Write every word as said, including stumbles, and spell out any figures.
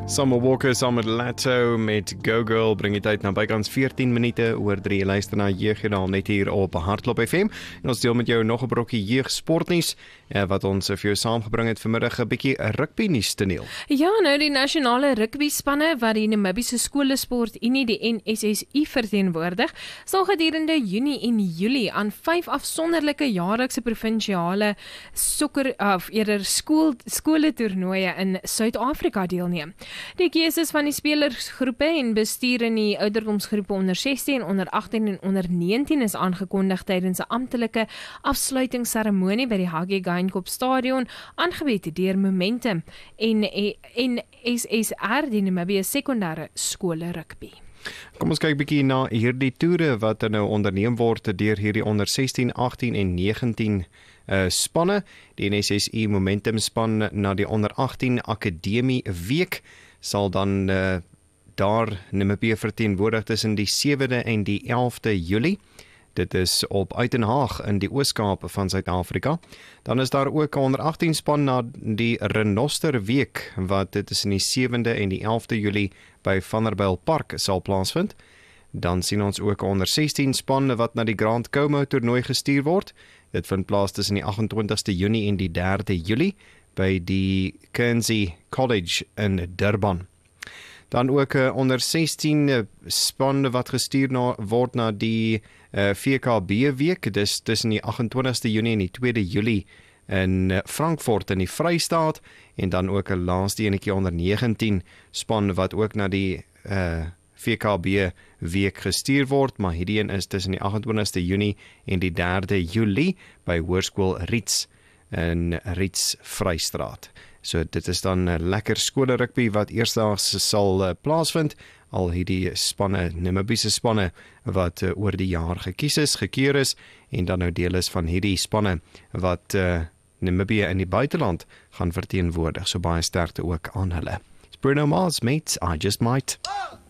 Summer Walker saam met Latto met Go Girl bring die tyd na bykans veertien minute oor drie. Luister na Jeugjournaal net hier op Hardloop F M. En ons deel met jou nog 'n brokkie jeugsportnuus wat ons vir jou saamgebring het vanmiddag 'n bietjie rugby nuus te neel. Ja, nou die nasionale rugby spanne wat die Namibiese Skolesport Unie die N S S U verteenwoordig, sal gedurende Junie en Julie aan vyf afsonderlike jaarlikse provinsiale sokker of eerder skool skole toernooie in Suid-Afrika deelneem. Die keuses van die spelersgroepe en bestuur in die ouderdomsgroepe onder sestien, onder agttien en onder negentien is aangekondig tydens 'n amptelike afsluitingsseremonie by die Hage Geingob Stadion, aangebied deur Momentum en N S S R, die Namibië sekondêre skole rugby. Kom ons kyk bietjie na hierdie toere wat er nou onderneem word deur hierdie onder sestien, agttien en negentien Uh, spanne. Die N S S U Momentum span na die onder agttien Akademie Week sal dan uh, daar Namibië verteenwoordig tussen die sewende en die elfde Julie. Dit is op Uitenhaag in die Oos-Kaap van Suid-Afrika. Dan is daar ook 'n onder agttien span na die Renoster Week wat dit tussen die sewende en die elfde Julie by Vanderbijl Park sal plaasvind. Dan sien ons ook 'n onder sestien span wat na die Grand Como toernooi gestuur word. Dit vind plaas tussen die agentwintigste Junie en die derde Julie by die Guernsey College in Durban. Dan ook 'n uh, onder sestien span wat gestuur na, word na die uh, V K B week. Dis tussen die agentwintigste Junie en die tweede Julie in uh, Frankfurt in die Vrystaat. En dan ook 'n laaste enetjie onder negentien span wat ook na die uh, V K B week gestuur word, maar hierdie een is tussen die agentwintigste Junie en die derde Julie by Hoërskool Riets in Riets Vrystraat. So dit is dan 'n lekker skole rugby wat eersdaags sal uh, plaasvind, al hierdie spanne, Namibiese spanne wat uh, oor die jaar gekies is, gekeur is en dan nou deel is van hierdie spanne wat uh, Namibië in die buiteland gaan verteenwoordig. So baie sterkte ook aan hulle. It's Bruno Mars, mates, I just might.